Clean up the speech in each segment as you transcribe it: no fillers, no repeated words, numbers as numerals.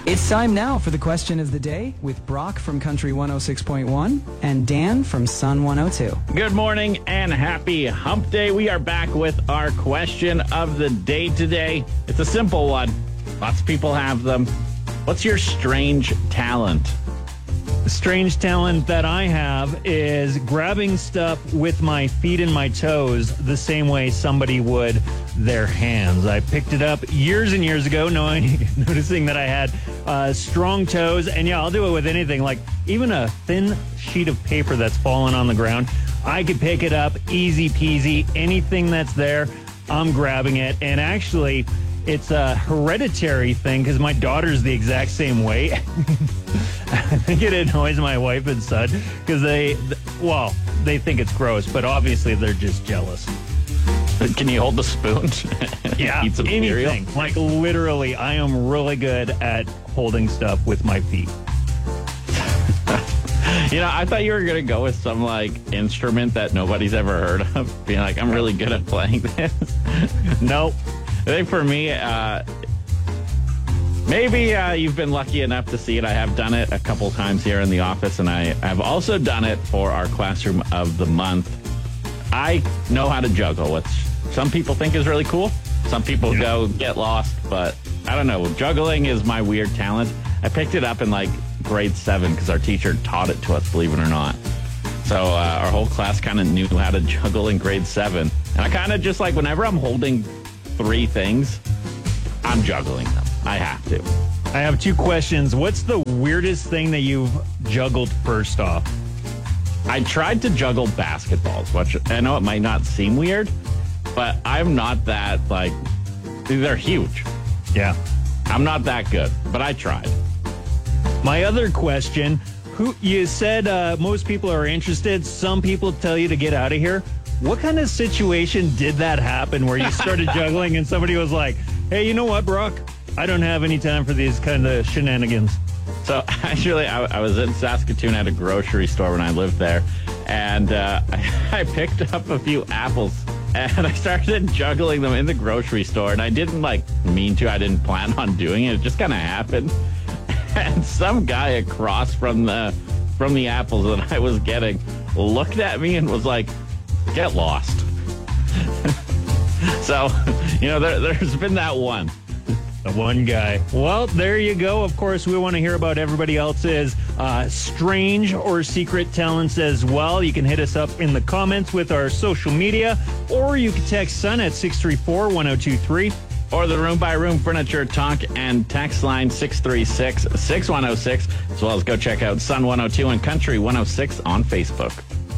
It's time now for the question of the day with Brock from Country 106.1 and Dan from Sun 102. Good morning and happy hump day. We are back with our question of the day today. It's a simple one. Lots of people have them. What's your strange talent? The strange talent that I have is grabbing stuff with my feet and my toes the same way somebody would their hands. I picked it up years and years ago, noticing that I had strong toes. And yeah, I'll do it with anything, like even a thin sheet of paper that's fallen on the ground. I could pick it up, easy peasy. Anything that's there, I'm grabbing it. And actually, it's a hereditary thing because my daughter's the exact same way. I think it annoys my wife and son because they think it's gross, but obviously they're just jealous. Can you hold the spoon? Yeah, eat some anything. cereal? Like literally, I am really good at holding stuff with my feet. You know, I thought you were going to go with some, like, instrument that nobody's ever heard of. Being like, I'm really good at playing this. Nope. I think for me, maybe you've been lucky enough to see it. I have done it a couple times here in the office, and I have also done it for our classroom of the month. I know how to juggle, which some people think is really cool. Some people go get lost, but I don't know. Juggling is my weird talent. I picked it up in like grade 7 because our teacher taught it to us, believe it or not. So our whole class kind of knew how to juggle in grade 7. And I kind of just like, whenever I'm holding 3 things, I'm juggling them. I have to. I have 2 questions. What's the weirdest thing that you've juggled first off? I tried to juggle basketballs, which I know it might not seem weird, but I'm not that, like, they're huge. Yeah. I'm not that good, but I tried. My other question, you said most people are interested. Some people tell you to get out of here. What kind of situation did that happen where you started juggling and somebody was like, hey, you know what, Brock? I don't have any time for these kind of shenanigans. So actually, I was in Saskatoon at a grocery store when I lived there, and I picked up a few apples, and I started juggling them in the grocery store, and I didn't mean to. I didn't plan on doing it. It just kind of happened. And some guy across from the apples that I was getting looked at me and was like, get lost. So, there's been that one. The one guy. Well, there you go. Of course, we want to hear about everybody else's strange or secret talents as well. You can hit us up in the comments with our social media, or you can text Sun at 634-1023. Or the Room by Room Furniture Talk and text line 636-6106, as well as go check out Sun 102 and Country 106 on Facebook.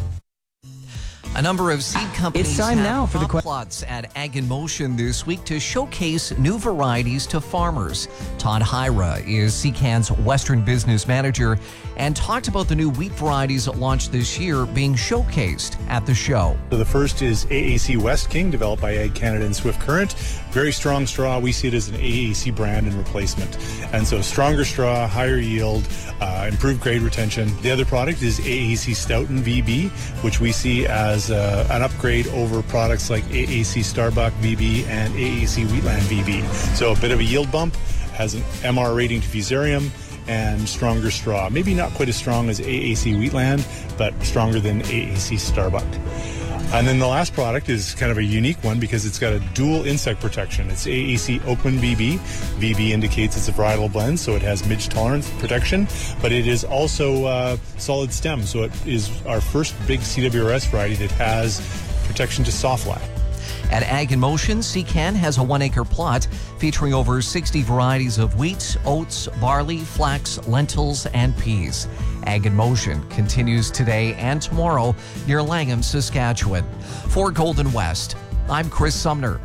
A number of seed companies It's time have now for the plots at Ag in Motion this week to showcase new varieties to farmers. Todd Hyra is CCAN's Western Business Manager and talked about the new wheat varieties that launched this year being showcased at the show. So the first is AAC West King, developed by Ag Canada and Swift Current. Very strong straw. We see it as an AAC brand and replacement. And so stronger straw, higher yield, improved grade retention. The other product is AAC Stoughton VB, which we see as an upgrade over products like AAC Starbuck VB and AAC Wheatland VB. So a bit of a yield bump, has an MR rating to Fusarium, and stronger straw. Maybe not quite as strong as AAC Wheatland, but stronger than AAC Starbuck. And then the last product is kind of a unique one because it's got a dual insect protection. It's AAC Oakman VB. VB indicates it's a varietal blend, so it has midge tolerance protection, but it is also solid stem, so it is our first big CWRS variety that has protection to softlac. At Ag in Motion, CCAN has a 1-acre plot featuring over 60 varieties of wheat, oats, barley, flax, lentils, and peas. Ag in Motion continues today and tomorrow near Langham, Saskatchewan. For Golden West, I'm Chris Sumner.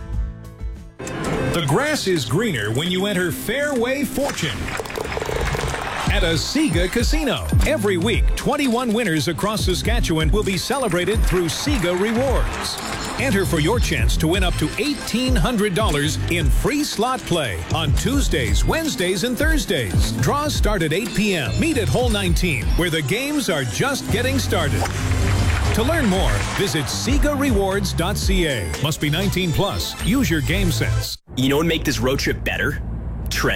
The grass is greener when you enter Fairway Fortune at a Sega Casino. Every week, 21 winners across Saskatchewan will be celebrated through Sega Rewards. Enter for your chance to win up to $1,800 in free slot play on Tuesdays, Wednesdays, and Thursdays. Draws start at 8 p.m. Meet at Hole 19, where the games are just getting started. To learn more, visit SegaRewards.ca. Must be 19 plus. Use your game sense. You know what would make this road trip better? Trent,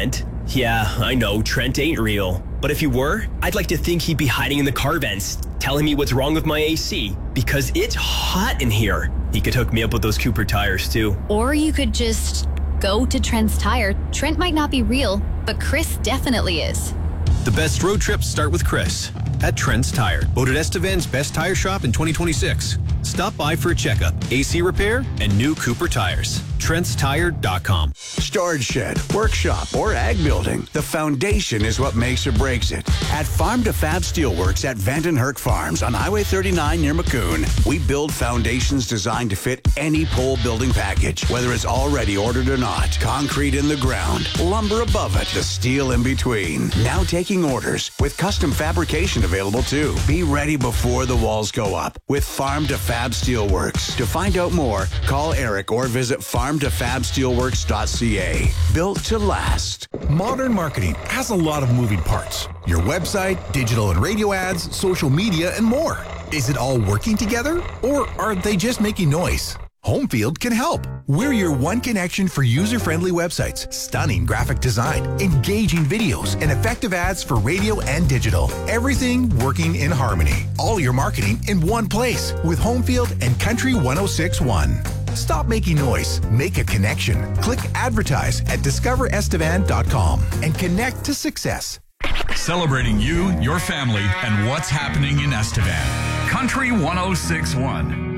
Yeah, I know, Trent ain't real. But if he were, I'd like to think he'd be hiding in the car vents, telling me what's wrong with my AC, because it's hot in here. He could hook me up with those Cooper tires, too. Or you could just go to Trent's Tire. Trent might not be real, but Chris definitely is. The best road trips start with Chris at Trent's Tire. Voted Estevan's best tire shop in 2026. Stop by for a checkup, AC repair, and new Cooper tires. TrentsTire.com. Storage shed, workshop, or ag building. The foundation is what makes or breaks it. At Farm to Fab Steelworks at Vandenherk Farms on Highway 39 near Maccoon, we build foundations designed to fit any pole building package, whether it's already ordered or not. Concrete in the ground, lumber above it, the steel in between. Now taking orders with custom fabrication available too. Be ready before the walls go up with Farm to Fab Steelworks. To find out more, call Eric or visit farmtofabsteelworks.ca. Built to last. Modern marketing has a lot of moving parts. Your website, digital and radio ads, social media, and more. Is it all working together, or are they just making noise? Homefield can help. We're your one connection for user-friendly websites, stunning graphic design, engaging videos, and effective ads for radio and digital. Everything working in harmony. All your marketing in one place with Homefield and Country 106.1. Stop making noise. Make a connection. Click advertise at discoverestevan.com and connect to success. Celebrating you, your family, and what's happening in Estevan. Country 106.1.